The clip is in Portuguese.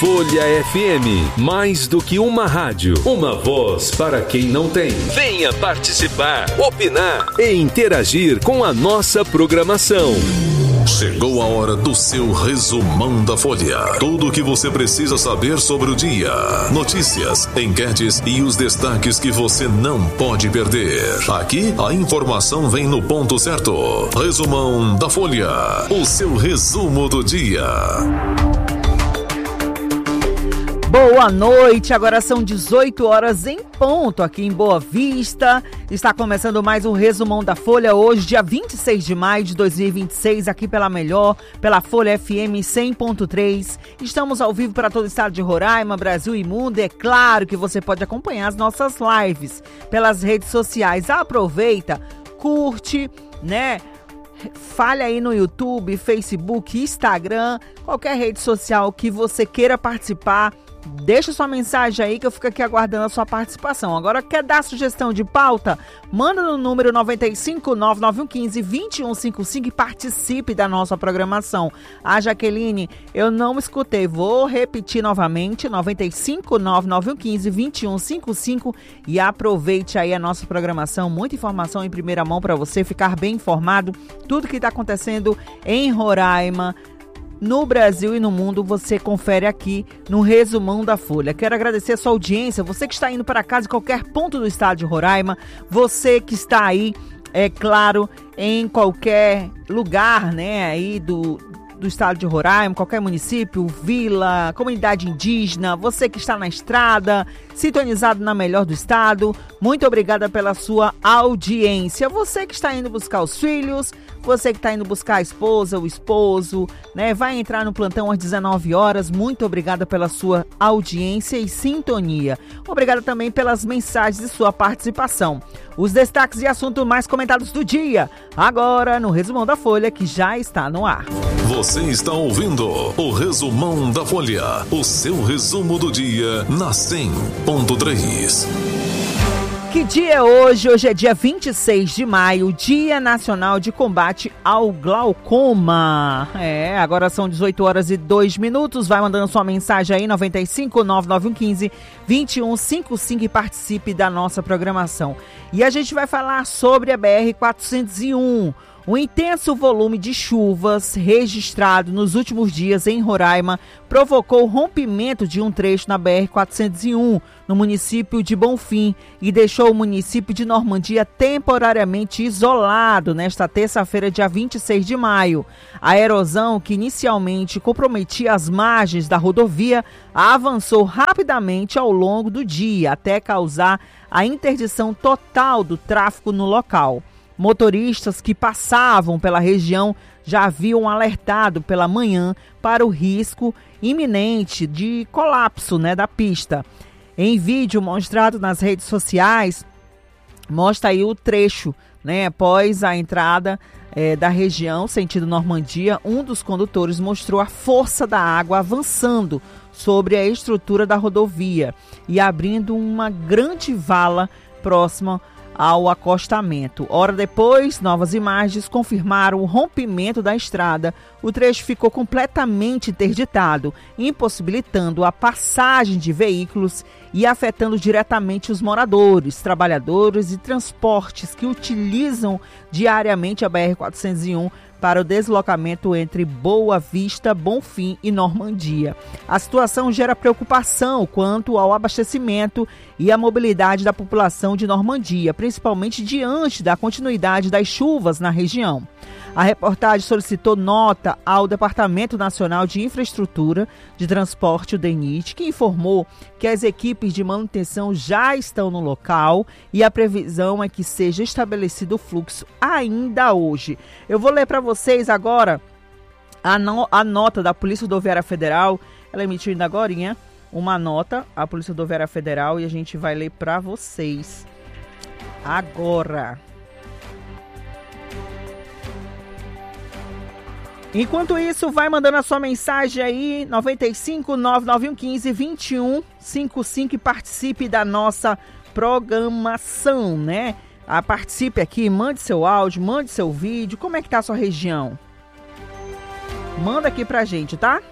Folha FM, mais do que uma rádio, uma voz para quem não tem. Venha participar, opinar e interagir com a nossa programação. Chegou a hora do seu resumão da Folha. Tudo o que você precisa saber sobre o dia. Notícias, enquetes e os destaques que você não pode perder. Aqui, a informação vem no ponto certo. Resumão da Folha. O seu resumo do dia. Boa noite, agora são 18 horas em ponto aqui em Boa Vista. Está começando mais um Resumão da Folha, hoje dia 26 de maio de 2026, aqui pela Melhor, pela Folha FM 100.3. Estamos ao vivo para todo o estado de Roraima, Brasil e mundo. É claro que você pode acompanhar as nossas lives pelas redes sociais. Aproveita, curte, né? Fale aí no YouTube, Facebook, Instagram, qualquer rede social que você queira participar. Deixa sua mensagem aí que eu fico aqui aguardando a sua participação. Agora, quer dar sugestão de pauta? Manda no número 95-9915-2155 e participe da nossa programação. Jaqueline, eu não escutei. Vou repetir novamente, 95-9915-2155 e aproveite aí a nossa programação. Muita informação em primeira mão para você ficar bem informado. Tudo que está acontecendo em Roraima, no Brasil e no mundo, você confere aqui no Resumão da Folha. Quero agradecer a sua audiência, você que está indo para casa em qualquer ponto do estado de Roraima, você que está aí, é claro, em qualquer lugar, né, aí do estado de Roraima, qualquer município, vila, comunidade indígena, você que está na estrada, sintonizado na Melhor do estado, muito obrigada pela sua audiência. Você que está indo buscar os filhos, você que está indo buscar a esposa, o esposo, né, vai entrar no plantão às 19 horas, muito obrigada pela sua audiência e sintonia. Obrigada também pelas mensagens e sua participação. Os destaques e assuntos mais comentados do dia, agora no Resumão da Folha, que já está no ar. Você está ouvindo o Resumão da Folha, o seu resumo do dia na 100.3. Que dia é hoje? Hoje é dia 26 de maio, Dia Nacional de Combate ao Glaucoma. Agora são 18 horas e 2 minutos. Vai mandando sua mensagem aí, 95-9915-2155 e participe da nossa programação. E a gente vai falar sobre a BR-401. Um intenso volume de chuvas registrado nos últimos dias em Roraima provocou o rompimento de um trecho na BR-401, no município de Bonfim, e deixou o município de Normandia temporariamente isolado nesta terça-feira, dia 26 de maio. A erosão, que inicialmente comprometia as margens da rodovia, avançou rapidamente ao longo do dia, até causar a interdição total do tráfego no local. Motoristas que passavam pela região já haviam alertado pela manhã para o risco iminente de colapso, da pista. Em vídeo mostrado nas redes sociais, mostra aí o trecho, após a entrada da região, sentido Normandia, um dos condutores mostrou a força da água avançando sobre a estrutura da rodovia e abrindo uma grande vala próxima ao acostamento. Hora depois, novas imagens confirmaram o rompimento da estrada. O trecho ficou completamente interditado, impossibilitando a passagem de veículos e afetando diretamente os moradores, trabalhadores e transportes que utilizam diariamente a BR-401 para o deslocamento entre Boa Vista, Bonfim e Normandia. A situação gera preocupação quanto ao abastecimento e à mobilidade da população de Normandia, principalmente diante da continuidade das chuvas na região. A reportagem solicitou nota ao Departamento Nacional de Infraestrutura de Transporte, o DENIT, que informou que as equipes de manutenção já estão no local e a previsão é que seja estabelecido o fluxo ainda hoje. Eu vou ler para vocês agora a nota da Polícia Rodoviária Federal. Ela emitiu ainda agorinha uma nota, a Polícia Rodoviária Federal, e a gente vai ler para vocês agora. Enquanto isso, vai mandando a sua mensagem aí, 95-9915-2155 e participe da nossa programação, Participe aqui, mande seu áudio, mande seu vídeo. Como é que tá a sua região? Manda aqui pra gente, tá?